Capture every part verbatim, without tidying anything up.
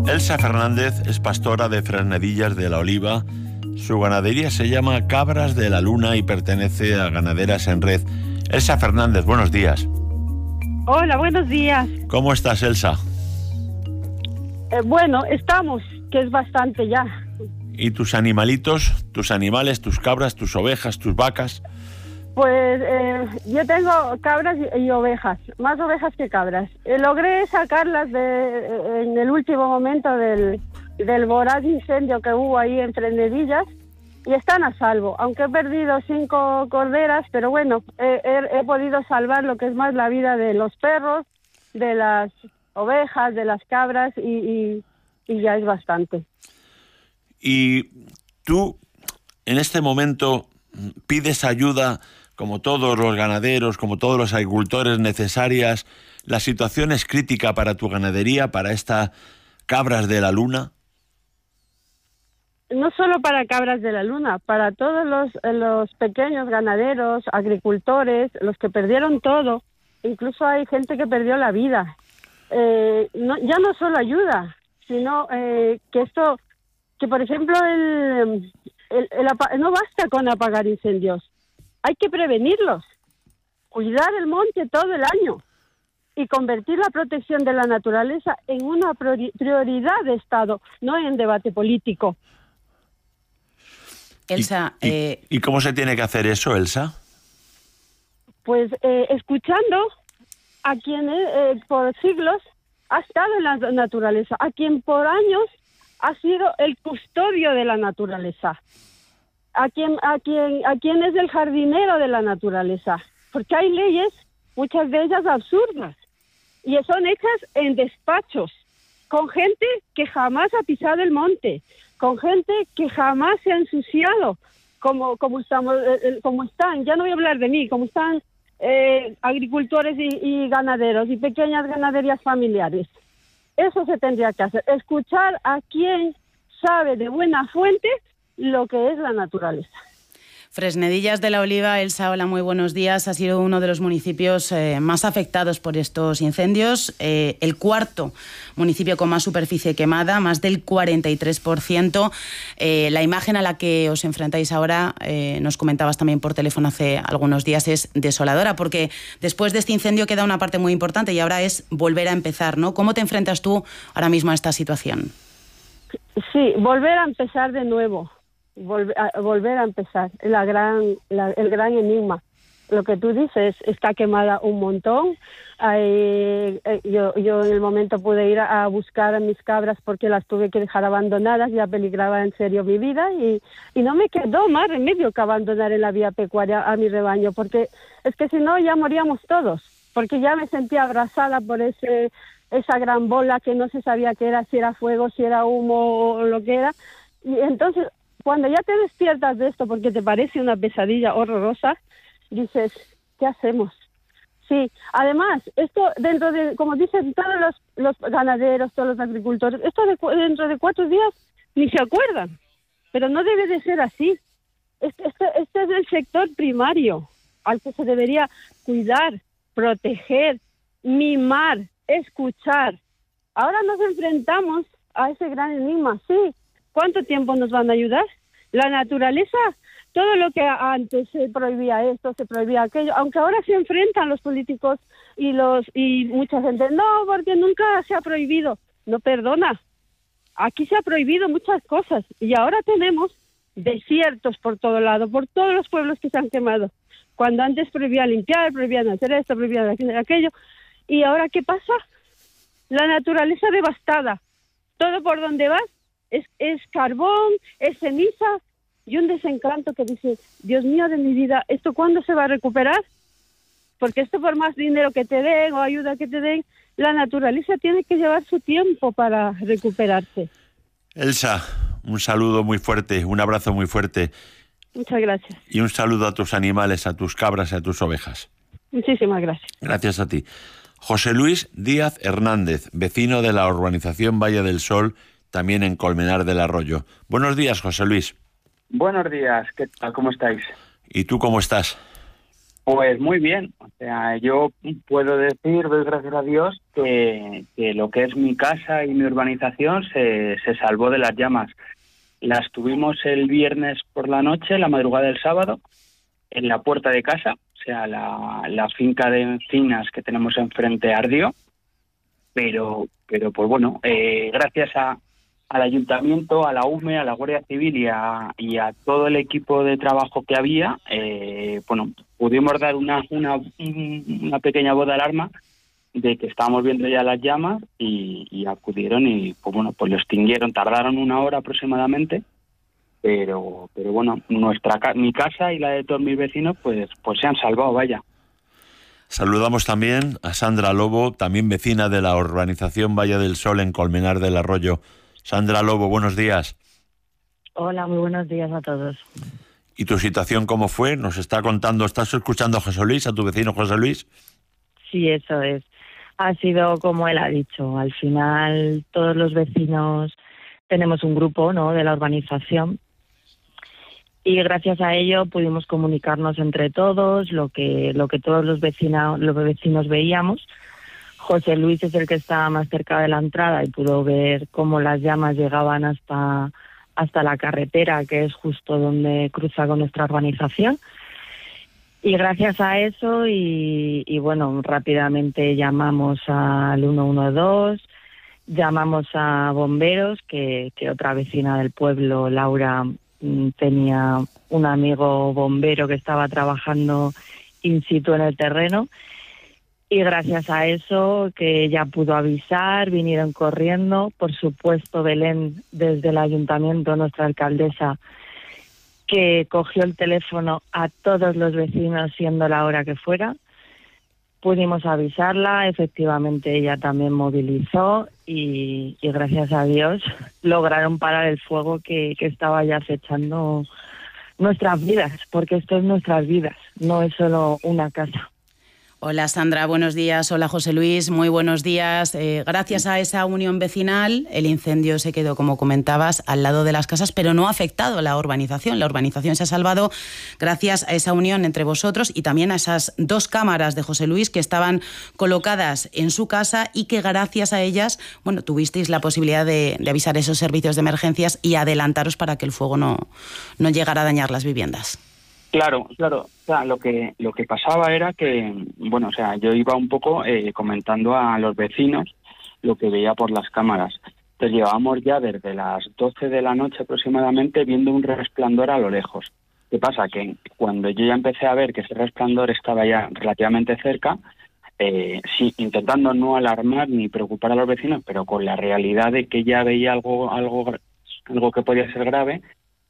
Elsa Fernández es pastora de Fresnedillas de la Oliva. Su ganadería se llama Cabras de la Luna y pertenece a Ganaderas en Red. Elsa Fernández, buenos días. Hola, buenos días. ¿Cómo estás, Elsa? Eh, bueno, estamos, que es bastante ya. ¿Y tus animalitos, tus animales, tus cabras, tus ovejas, tus vacas? Pues eh, yo tengo cabras y, y ovejas, más ovejas que cabras. Eh, logré sacarlas de, eh, en el último momento del, del voraz incendio que hubo ahí en Fresnedillas y están a salvo, aunque he perdido cinco corderas, pero bueno, eh, he, he podido salvar lo que es más la vida de los perros, de las ovejas, de las cabras y, y, y ya es bastante. Y tú, en este momento, pides ayuda, como todos los ganaderos, como todos los agricultores, necesarias. ¿La situación es crítica para tu ganadería, para estas Cabras de la Luna? No solo para Cabras de la Luna, para todos los, los pequeños ganaderos, agricultores, los que perdieron todo. Incluso hay gente que perdió la vida. Eh, no, ya no solo ayuda, sino eh, que esto, que por ejemplo, el, el, el, no basta con apagar incendios. Hay que prevenirlos, cuidar el monte todo el año y convertir la protección de la naturaleza en una prioridad de Estado, no en debate político. Elsa, ¿Y, y, eh... ¿y cómo se tiene que hacer eso, Elsa? Pues eh, escuchando a quien eh, por siglos ha estado en la naturaleza, a quien por años ha sido el custodio de la naturaleza. A quien, a quien, a quien es el jardinero de la naturaleza, porque hay leyes, muchas de ellas absurdas, y son hechas en despachos, con gente que jamás ha pisado el monte, con gente que jamás se ha ensuciado, como, como, estamos, eh, como están, ya no voy a hablar de mí, como están eh, agricultores y, y ganaderos y pequeñas ganaderías familiares. Eso se tendría que hacer, escuchar a quien sabe de buena fuente lo que es la naturaleza. Fresnedillas de la Oliva, Elsa, hola, muy buenos días. Ha sido uno de los municipios eh, más afectados por estos incendios, eh, el cuarto municipio con más superficie quemada, más del cuarenta y tres por ciento. Eh, la imagen a la que os enfrentáis ahora, eh, nos comentabas también por teléfono hace algunos días, es desoladora, porque después de este incendio queda una parte muy importante y ahora es volver a empezar, ¿no? ¿Cómo te enfrentas tú ahora mismo a esta situación? Sí, volver a empezar de nuevo. Volver a, volver a empezar, la gran, la, el gran enigma. Lo que tú dices, está quemada un montón. Hay, eh, yo, yo en el momento pude ir a, a buscar a mis cabras porque las tuve que dejar abandonadas, ya peligraba en serio mi vida y, y no me quedó más remedio que abandonar en la vía pecuaria a mi rebaño, porque es que si no ya moríamos todos, porque ya me sentía abrazada por ese, esa gran bola que no se sabía qué era, si era fuego, si era humo o lo que era. Y entonces, cuando ya te despiertas de esto porque te parece una pesadilla horrorosa, dices, ¿qué hacemos? Sí, además, esto dentro de, como dicen todos los, los ganaderos, todos los agricultores, esto de, dentro de cuatro días ni se acuerdan, pero no debe de ser así. Este, este, este es el sector primario al que se debería cuidar, proteger, mimar, escuchar. Ahora nos enfrentamos a ese gran enigma, sí. ¿Cuánto tiempo nos van a ayudar? La naturaleza, todo lo que antes se prohibía esto, se prohibía aquello, aunque ahora se enfrentan los políticos y los y mucha gente, no, porque nunca se ha prohibido. No, perdona, aquí se ha prohibido muchas cosas y ahora tenemos desiertos por todo lado, por todos los pueblos que se han quemado. Cuando antes prohibían limpiar, prohibían hacer esto, prohibían hacer aquello, y ahora ¿qué pasa? La naturaleza devastada, todo por donde vas Es, es carbón, es ceniza y un desencanto que dice, Dios mío de mi vida, ¿esto cuándo se va a recuperar? Porque esto por más dinero que te den o ayuda que te den, la naturaleza tiene que llevar su tiempo para recuperarse. Elsa, un saludo muy fuerte, un abrazo muy fuerte. Muchas gracias. Y un saludo a tus animales, a tus cabras y a tus ovejas. Muchísimas gracias. Gracias a ti. José Luis Díaz Hernández, vecino de la urbanización Valle del Sol, también en Colmenar del Arroyo. Buenos días, José Luis. Buenos días, ¿qué tal? ¿Cómo estáis? ¿Y tú cómo estás? Pues muy bien, o sea, yo puedo decir, doy gracias a Dios, que, que lo que es mi casa y mi urbanización se, se salvó de las llamas. Las tuvimos el viernes por la noche, la madrugada del sábado, en la puerta de casa, o sea, la, la finca de encinas que tenemos enfrente ardió, pero, pero pues bueno, eh, gracias a, al ayuntamiento, a la U M E, a la Guardia Civil y a, y a todo el equipo de trabajo que había, eh, bueno, pudimos dar una, una, una pequeña voz de alarma de que estábamos viendo ya las llamas y, y acudieron y pues bueno, pues lo extinguieron. Tardaron una hora aproximadamente, pero pero bueno, nuestra mi casa y la de todos mis vecinos pues pues se han salvado, vaya. Saludamos también a Sandra Lobo, también vecina de la urbanización Valle del Sol en Colmenar del Arroyo. Sandra Lobo, buenos días. Hola, muy buenos días a todos. ¿Y tu situación cómo fue? Nos está contando, ¿estás escuchando a José Luis, a tu vecino José Luis? Sí, eso es. Ha sido como él ha dicho. Al final, todos los vecinos tenemos un grupo, ¿no?, de la urbanización. Y gracias a ello pudimos comunicarnos entre todos, lo que lo que todos los vecinos, los vecinos veíamos. José Luis es el que estaba más cerca de la entrada y pudo ver cómo las llamas llegaban hasta, hasta la carretera, que es justo donde cruza con nuestra urbanización. Y gracias a eso, y, y bueno, rápidamente llamamos al uno uno dos, llamamos a bomberos, que, que otra vecina del pueblo, Laura, tenía un amigo bombero que estaba trabajando in situ en el terreno, y gracias a eso que ella pudo avisar, vinieron corriendo. Por supuesto, Belén, desde el ayuntamiento, nuestra alcaldesa, que cogió el teléfono a todos los vecinos, siendo la hora que fuera. Pudimos avisarla, efectivamente ella también movilizó y, y gracias a Dios lograron parar el fuego que, que estaba ya acechando nuestras vidas, porque esto es nuestras vidas, no es solo una casa. Hola Sandra, buenos días. Hola José Luis, muy buenos días. Eh, gracias a esa unión vecinal, el incendio se quedó, como comentabas, al lado de las casas, pero no ha afectado a la urbanización. La urbanización se ha salvado gracias a esa unión entre vosotros y también a esas dos cámaras de José Luis que estaban colocadas en su casa y que gracias a ellas, bueno, tuvisteis la posibilidad de, de avisar esos servicios de emergencias y adelantaros para que el fuego no, no llegara a dañar las viviendas. Claro, claro. O sea, lo que lo que pasaba era que, bueno, o sea, yo iba un poco eh, comentando a los vecinos lo que veía por las cámaras. Entonces llevábamos ya desde las doce de la noche aproximadamente viendo un resplandor a lo lejos. ¿Qué pasa? Que cuando yo ya empecé a ver que ese resplandor estaba ya relativamente cerca, eh, sí, intentando no alarmar ni preocupar a los vecinos, pero con la realidad de que ya veía algo, algo, algo que podía ser grave,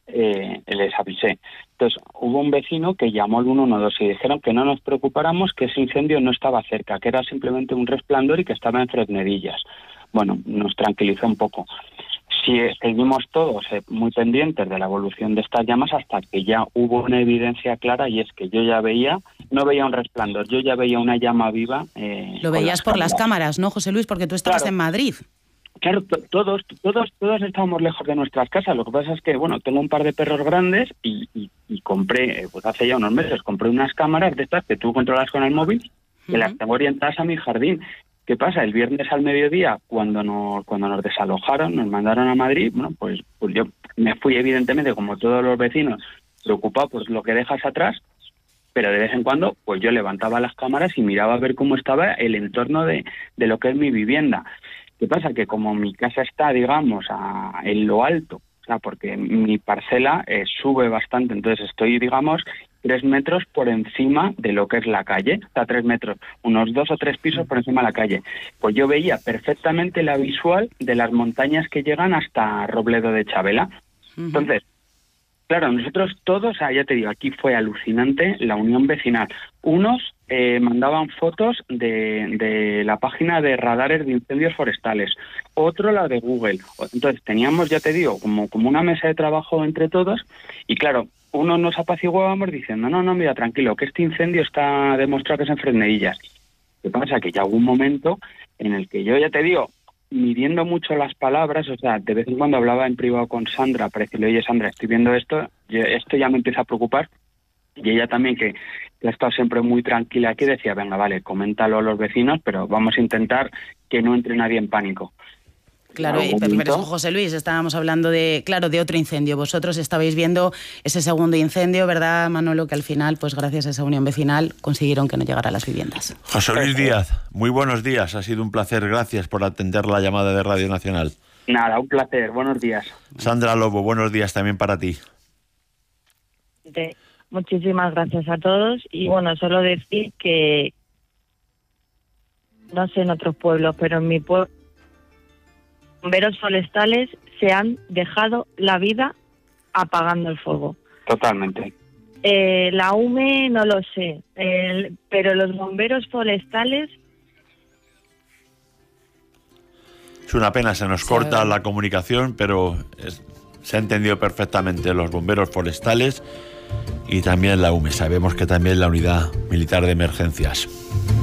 Eh, les avisé. Entonces hubo un vecino que llamó al uno uno dos y dijeron que no nos preocupáramos, que ese incendio no estaba cerca, que era simplemente un resplandor y que estaba en Fresnedillas. Bueno, nos tranquilizó un poco. Sí, seguimos todos eh, muy pendientes de la evolución de estas llamas hasta que ya hubo una evidencia clara, y es que yo ya veía, no veía un resplandor, yo ya veía una llama viva. Eh, Lo veías las por cámaras. Las cámaras, ¿no, José Luis? Porque tú estabas claro. en Madrid. Claro, todos, todos, todos estábamos lejos de nuestras casas. Lo que pasa es que, bueno, tengo un par de perros grandes y, y, y compré, pues hace ya unos meses, compré unas cámaras de estas que tú controlas con el móvil, que uh-huh. las tengo orientadas a mi jardín. ¿Qué pasa? El viernes al mediodía, cuando nos, cuando nos desalojaron, nos mandaron a Madrid, bueno, pues, pues yo me fui, evidentemente, como todos los vecinos, preocupado por lo que dejas atrás, pero de vez en cuando, pues yo levantaba las cámaras y miraba a ver cómo estaba el entorno de, de lo que es mi vivienda. ¿Qué pasa? Que como mi casa está, digamos, a, en lo alto, o sea, porque mi parcela eh, sube bastante, entonces estoy, digamos, tres metros por encima de lo que es la calle, o sea, tres metros, unos dos o tres pisos por encima de la calle. Pues yo veía perfectamente la visual de las montañas que llegan hasta Robledo de Chabela. Uh-huh. Entonces, claro, nosotros todos, o sea, ya te digo, aquí fue alucinante la unión vecinal. Unos eh, mandaban fotos de, de la página de radares de incendios forestales, otro la de Google. Entonces teníamos, ya te digo, como, como una mesa de trabajo entre todos y claro, uno nos apaciguábamos diciendo, no, no, mira, tranquilo, que este incendio está demostrado que es en Fresnedillas. ¿Qué pasa? Que ya hubo un momento en el que yo, ya te digo, midiendo mucho las palabras, o sea, de vez en cuando hablaba en privado con Sandra para decirle, oye Sandra, estoy viendo esto, yo, esto ya me empieza a preocupar, Y ella también, que, que ha estado siempre muy tranquila aquí, decía, venga, vale, coméntalo a los vecinos, pero vamos a intentar que no entre nadie en pánico. Claro, y, pero, pero José Luis, estábamos hablando de, claro, de otro incendio. Vosotros estabais viendo ese segundo incendio, ¿verdad, Manolo? Que al final, pues gracias a esa unión vecinal, consiguieron que no llegara a las viviendas. José Luis Díaz, muy buenos días. Ha sido un placer. Gracias por atender la llamada de Radio Nacional. Nada, un placer. Buenos días. Sandra Lobo, buenos días también para ti. Muchísimas gracias a todos. Y bueno, solo decir que, no sé en otros pueblos, pero en mi pueblo, bomberos forestales se han dejado la vida apagando el fuego. Totalmente. Eh, la U M E no lo sé, eh, pero los bomberos forestales... Es una pena, se nos corta la comunicación, pero es, se ha entendido perfectamente. Los bomberos forestales y también la U M E. Sabemos que también la Unidad Militar de Emergencias.